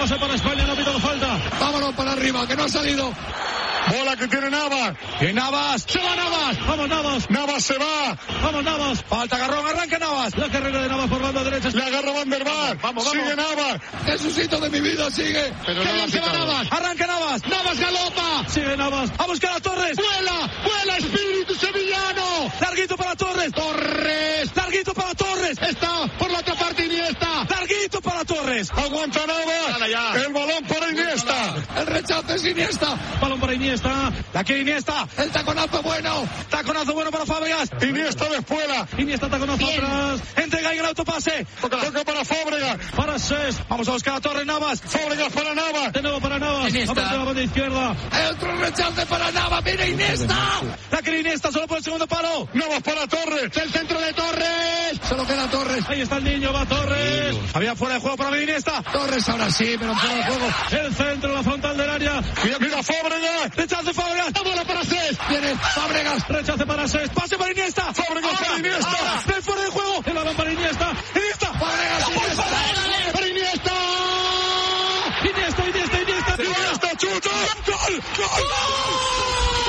pase para España, no ha pitado falta. Vámonos para arriba, que no ha salido. Bola que tiene Navas. Y Navas. Se va Navas. Vamos Navas. Navas se va. Vamos Navas. Falta agarrón, arranca Navas. La carrera de Navas por banda derecha. Le agarra Van der Vaart. Vamos. Sigue Navas. Jesucito de mi vida, sigue. Pero Qué no bien lo se ha va pitado. Navas. Arranca Navas. Navas galopa. Sigue Navas. A buscar a Torres. Vuela espíritu sevillano. Larguito para Torres. Larguito para Torres. Está por la otra parte Iniesta. Larguito para Torres. Aguanta Navas. El balón para Iniesta. El rechazo es Iniesta. Balón para Iniesta. Aquí Iniesta. El taconazo bueno. Taconazo bueno para Fábregas. Iniesta de espuela. Iniesta taconazo atrás. Entrega y el autopase. Toca para Fábregas. Para Cesc. Vamos a buscar a Torres Navas. Fábregas para Navas. De nuevo para Navas. Iniesta. A la banda izquierda. Hay otro rechace para Navas. Mira Iniesta. La que Iniesta solo por el segundo palo. Navas para Torres. El centro de Torres. Solo queda Torres. Ahí está el niño, va Torres. Había fuera de juego para mí Iniesta. Torres ahora sí, pero fuera de juego. El centro, la frontal del área. Mira Fábregas. Rechace Fábregas. La bola para Cesc. Viene Fábregas. Rechace para Cesc. Pase para Iniesta. Fábregas para Iniesta. Ven fuera de juego. El balón para Iniesta. Iniesta. Fábregas. Iniesta. Para Iniesta. Iniesta. Iniesta chuta. ¡Gol!